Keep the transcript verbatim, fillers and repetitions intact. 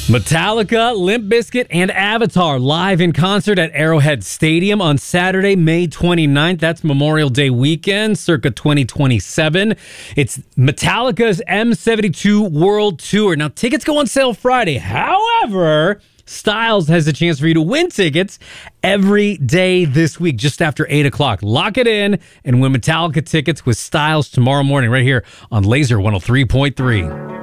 Metallica, Limp Bizkit, and Avatar live in concert at Arrowhead Stadium on Saturday, May twenty-ninth. That's Memorial Day weekend, circa twenty twenty-seven. It's Metallica's M seventy-two World Tour. Now, tickets go on sale Friday. However, Styles has a chance for you to win tickets every day this week, just after eight o'clock. Lock it in and win Metallica tickets with Styles tomorrow morning right here on Laser one oh three point three.